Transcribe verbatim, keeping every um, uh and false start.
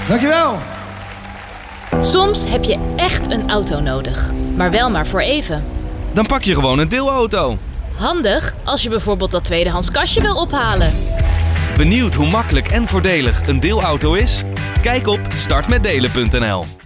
Dankjewel. Soms heb je echt een auto nodig, maar wel maar voor even. Dan pak je gewoon een deelauto. Handig als je bijvoorbeeld dat tweedehands kastje wil ophalen. Benieuwd hoe makkelijk en voordelig een deelauto is? Kijk op start met delen punt n l.